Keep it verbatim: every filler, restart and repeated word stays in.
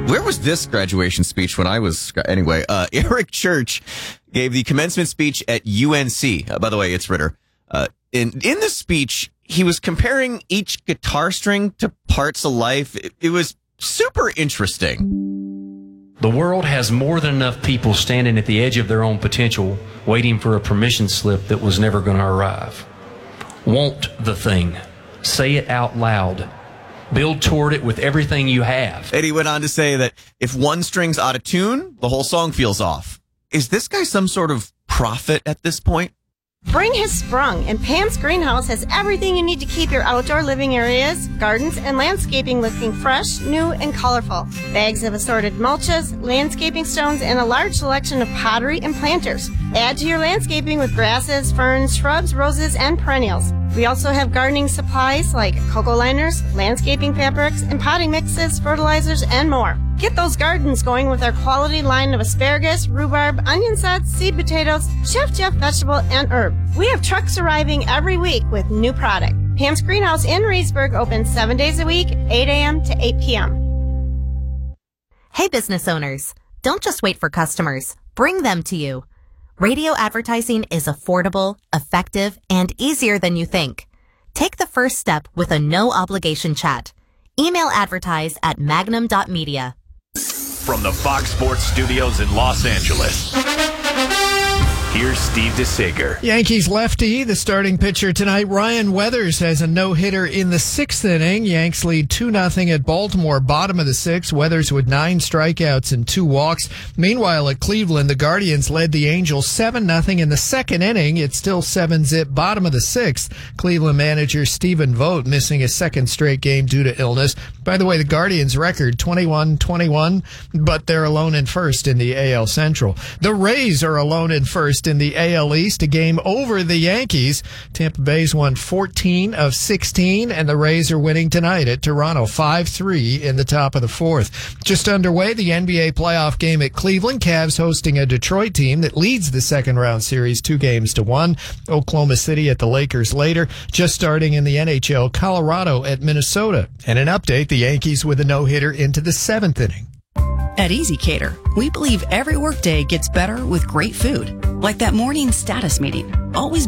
Where was this graduation speech when I was... Anyway, uh, Eric Church gave the commencement speech at U N C. Uh, by the way, it's Ritter. Uh, in, in this speech, he was comparing each guitar string to parts of life. It, it was super interesting. The world has more than enough people standing at the edge of their own potential, waiting for a permission slip that was never going to arrive. Want the thing. Say it out loud. Build toward it with everything you have. And he went on to say that if one string's out of tune, the whole song feels off. Is this guy some sort of prophet at this point? Spring has sprung, and Pam's Greenhouse has everything you need to keep your outdoor living areas, gardens, and landscaping looking fresh, new, and colorful. Bags of assorted mulches, landscaping stones, and a large selection of pottery and planters. Add to your landscaping with grasses, ferns, shrubs, roses, and perennials. We also have gardening supplies like cocoa liners, landscaping fabrics, and potting mixes, fertilizers, and more. Get those gardens going with our quality line of asparagus, rhubarb, onion sets, seed potatoes, Chef Jeff vegetable, and herb. We have trucks arriving every week with new product. Pam's Greenhouse in Reedsburg opens seven days a week, eight a.m. to eight p.m. Hey business owners, don't just wait for customers. Bring them to you. Radio advertising is affordable, effective, and easier than you think. Take the first step with a no-obligation chat. Email advertise at magnum dot media. From the Fox Sports Studios in Los Angeles, here's Steve DeSager. Yankees lefty, the starting pitcher tonight, Ryan Weathers, has a no-hitter in the sixth inning. Yanks lead two nothing at Baltimore, bottom of the sixth. Weathers with nine strikeouts and two walks. Meanwhile, at Cleveland, the Guardians led the Angels seven nothing in the second inning. It's still seven zip, bottom of the sixth. Cleveland manager Stephen Vogt missing a second straight game due to illness. By the way, the Guardians' record twenty-one twenty-one, but they're alone in first in the A L Central. The Rays are alone in first in the A L East, a game over the Yankees. Tampa Bay's won fourteen of sixteen, and the Rays are winning tonight at Toronto five three in the top of the fourth. Just underway, the N B A playoff game at Cleveland. Cavs hosting a Detroit team that leads the second round series two games to one. Oklahoma City at the Lakers later. Just starting in the N H L, Colorado at Minnesota. And an update, the Yankees with a no-hitter into the seventh inning. At Easy Cater, we believe every workday gets better with great food, like that morning status meeting. Always